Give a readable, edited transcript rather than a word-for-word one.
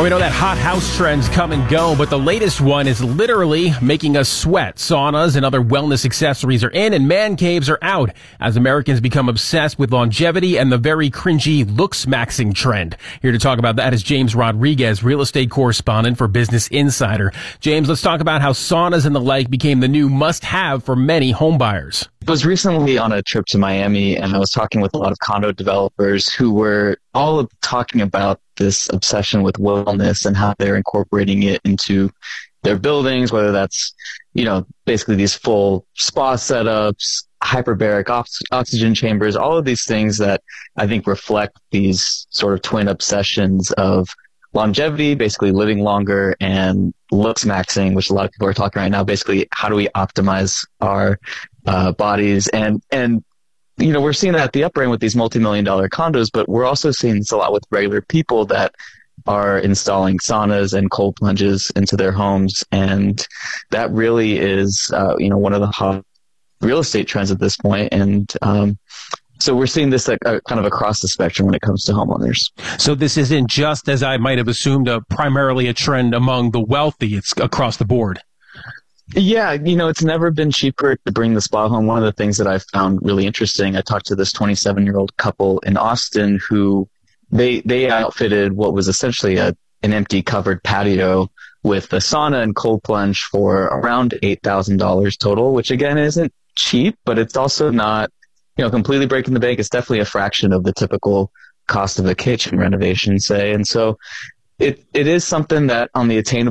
Well, we know that hot house trends come and go, but the latest one is literally making us sweat. Saunas and other wellness accessories are in and man caves are out as Americans become obsessed with longevity and the very cringy looks maxing trend. Here to talk about that is James Rodriguez, real estate correspondent for Business Insider. James, let's talk about how saunas and the like became the new must-have for many homebuyers. I was recently on a trip to Miami, and I was talking with a lot of condo developers who were all talking about this obsession with wellness and how they're incorporating it into their buildings, whether that's, basically these full spa setups, hyperbaric oxygen chambers, all of these things that I think reflect these sort of twin obsessions of longevity, basically living longer, and looks maxing, which a lot of people are talking right now. Basically, how do we optimize our bodies? And we're seeing that at the upper end with these multi-million-dollar condos, but we're also seeing this a lot with regular people that are installing saunas and cold plunges into their homes. And that really is, one of the hot real estate trends at this point. And so we're seeing this kind of across the spectrum when it comes to homeowners. So this isn't just, as I might have assumed, primarily a trend among the wealthy. It's across the board. Yeah, it's never been cheaper to bring the spa home. One of the things that I found really interesting, I talked to this 27-year-old couple in Austin who they outfitted what was essentially an empty covered patio with a sauna and cold plunge for around $8,000 total, which again isn't cheap, but it's also not, completely breaking the bank. It's definitely a fraction of the typical cost of a kitchen renovation, say. And so it is something that on the attainable